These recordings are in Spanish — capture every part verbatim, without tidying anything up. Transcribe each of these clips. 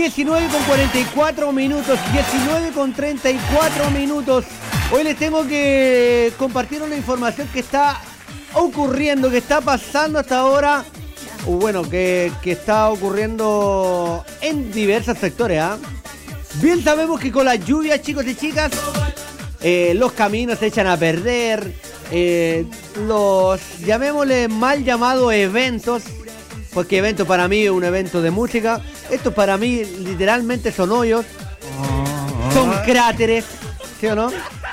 diecinueve con cuarenta y cuatro minutos, diecinueve con treinta y cuatro minutos. Hoy les tengo que compartir una información que está ocurriendo, que está pasando hasta ahora. Bueno, que, que está ocurriendo en diversos sectores, ¿ah? ¿eh? Bien sabemos que con la lluvia, chicos y chicas, eh, los caminos se echan a perder, eh, los, llamémosle mal llamados eventos, porque evento para mí es un evento de música, esto para mí literalmente son hoyos, son cráteres, ¿sí o no?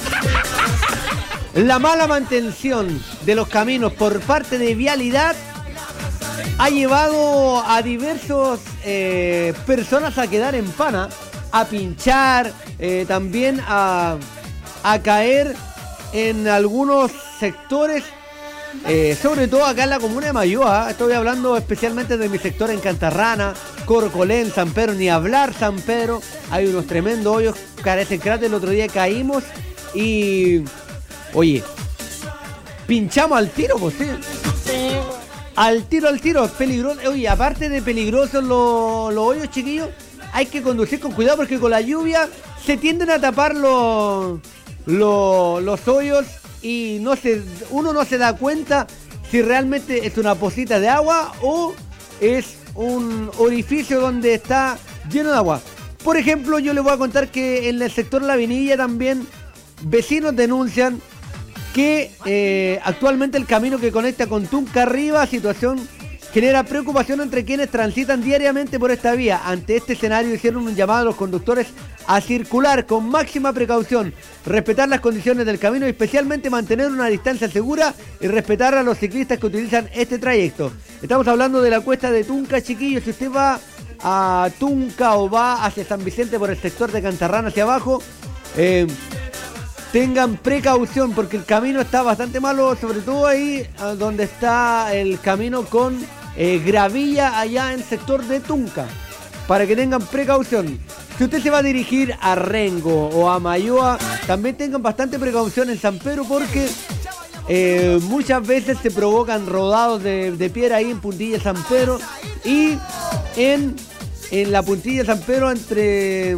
La mala mantención de los caminos por parte de Vialidad ha llevado a diversos eh, personas a quedar en pana, a pinchar, eh, también a, a caer en algunos sectores, eh, sobre todo acá en la comuna de Mayoa. Estoy hablando especialmente de mi sector en Cantarrana, Corcolén, San Pedro, ni hablar San Pedro. Hay unos tremendos hoyos, carecen cráter. El otro día caímos y, oye, pinchamos al tiro, pues sí. Sí. Al tiro, al tiro, peligroso. Oye, aparte de peligrosos los, los hoyos, chiquillos, hay que conducir con cuidado porque con la lluvia se tienden a tapar los, los, los hoyos y no se, uno no se da cuenta si realmente es una pocita de agua o es un orificio donde está lleno de agua. Por ejemplo, yo les voy a contar que en el sector La Vinilla también vecinos denuncian que eh, actualmente el camino que conecta con Tunca arriba, situación genera preocupación entre quienes transitan diariamente por esta vía. Ante este escenario hicieron un llamado a los conductores a circular con máxima precaución, respetar las condiciones del camino y especialmente mantener una distancia segura y respetar a los ciclistas que utilizan este trayecto. Estamos hablando de la cuesta de Tunca, chiquillos. Si usted va a Tunca o va hacia San Vicente por el sector de Cantarrana hacia abajo, eh, tengan precaución porque el camino está bastante malo, sobre todo ahí donde está el camino con eh, gravilla allá en el sector de Tunca, para que tengan precaución. Si usted se va a dirigir a Rengo o a Mayoa, también tengan bastante precaución en San Pedro porque eh, muchas veces se provocan rodados de, de piedra ahí en Puntilla de San Pedro y en, en la Puntilla de San Pedro entre,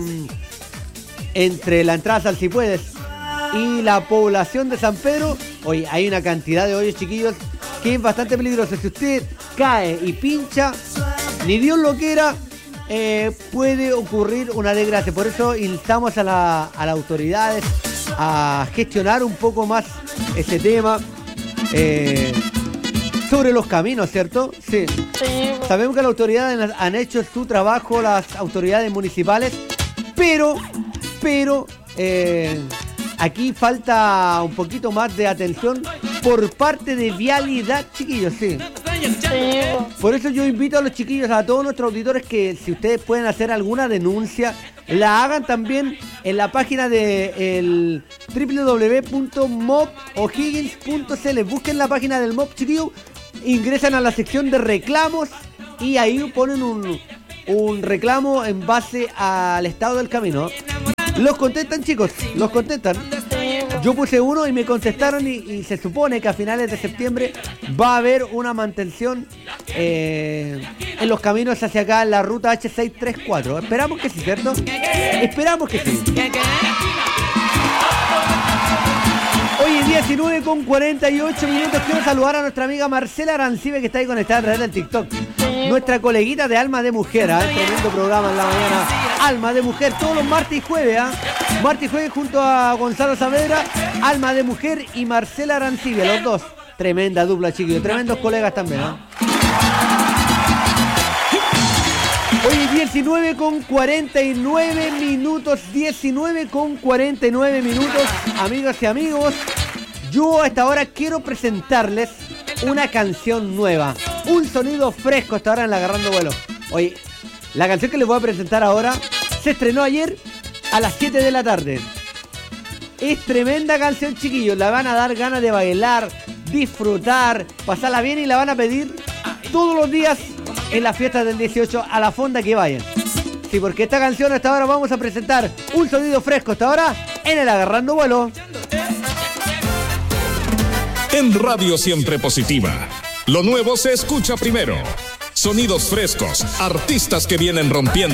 entre la entrada a Salsipuedes y la población de San Pedro. Oye, hay una cantidad de hoyos, chiquillos, que es bastante peligroso. Si usted cae y pincha, ni Dios lo quiera, eh, puede ocurrir una desgracia. Por eso instamos a, la, a las autoridades a gestionar un poco más ese tema eh, sobre los caminos, ¿cierto? Sí. Sí. Sabemos que las autoridades han hecho su trabajo, las autoridades municipales, pero, pero, eh, aquí falta un poquito más de atención por parte de Vialidad, chiquillos, sí. sí. Por eso yo invito a los chiquillos, a todos nuestros auditores, que si ustedes pueden hacer alguna denuncia, la hagan también en la página de el doble u doble u doble u punto mob o'higgins punto c l. Busquen la página del M O B, chiquillos, ingresan a la sección de reclamos y ahí ponen un, un reclamo en base al estado del camino. Los contestan, chicos, los contestan. Yo puse uno y me contestaron y, y se supone que a finales de septiembre va a haber una mantención eh, en los caminos hacia acá en la ruta hache seiscientos treinta y cuatro. Esperamos que sí, ¿cierto? Esperamos que sí. Hoy diecinueve con cuarenta y ocho minutos. Quiero saludar a nuestra amiga Marcela Arancibe, que está ahí conectada a través del TikTok. Nuestra coleguita de Alma de Mujer, ¿eh? Tremendo programa en la mañana. Alma de Mujer, todos los martes y jueves, ¿eh? Martes y jueves junto a Gonzalo Saavedra, Alma de Mujer y Marcela Arancibe, los dos. Tremenda dupla, chiquillos. Tremendos colegas también, ¿eh? Hoy diecinueve con cuarenta y nueve minutos, diecinueve con cuarenta y nueve minutos, amigas y amigos. Yo a esta hora quiero presentarles una canción nueva, un sonido fresco hasta ahora en la Agarrando Vuelo. Oye, la canción que les voy a presentar ahora se estrenó ayer a las siete de la tarde. Es tremenda canción, chiquillos, la van a dar ganas de bailar, disfrutar, pasarla bien y la van a pedir todos los días en la fiesta del dieciocho a la fonda que vayan. Sí, porque esta canción hasta ahora vamos a presentar un sonido fresco hasta ahora en el Agarrando Vuelo. En Radio Siempre Positiva, lo nuevo se escucha primero. Sonidos frescos, artistas que vienen rompiendo